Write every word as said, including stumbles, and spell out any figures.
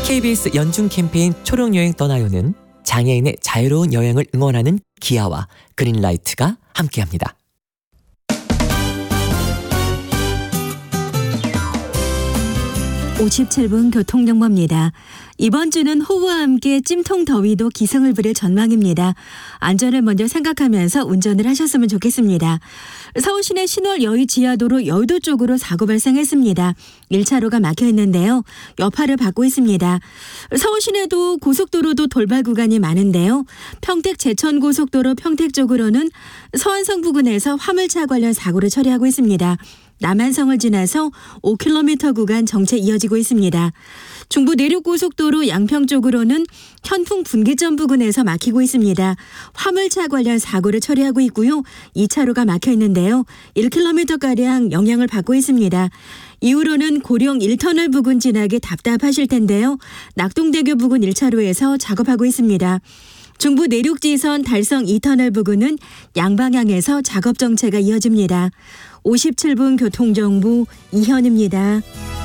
케이비에스 연중 캠페인 초록여행 떠나요는 장애인의 자유로운 여행을 응원하는 기아와 그린라이트가 함께합니다. 오십칠 분 교통정보입니다. 이번 주는 호우와 함께 찜통 더위도 기승을 부릴 전망입니다. 안전을 먼저 생각하면서 운전을 하셨으면 좋겠습니다. 서울 시내 신월 여의 지하도로 여의도 쪽으로 사고 발생했습니다. 일 차로가 막혀 있는데요. 여파를 받고 있습니다. 서울 시내도 고속도로도 돌발 구간이 많은데요. 평택 제천고속도로 평택 쪽으로는 서안성 부근에서 화물차 관련 사고를 처리하고 있습니다. 남한성을 지나서 오 킬로미터 구간 정체 이어지고 있습니다. 중부 내륙고속도로 양평 쪽으로는 현풍 분기점 부근에서 막히고 있습니다. 화물차 관련 사고를 처리하고 있고요. 이 차로가 막혀 있는데요. 일 킬로미터가량 영향을 받고 있습니다. 이후로는 고령 일 터널 부근 지나기 답답하실 텐데요. 낙동대교 부근 일 차로에서 작업하고 있습니다. 중부 내륙지선 달성 이 터널 부근은 양방향에서 작업 정체가 이어집니다. 오십칠 분 교통정보 이현입니다.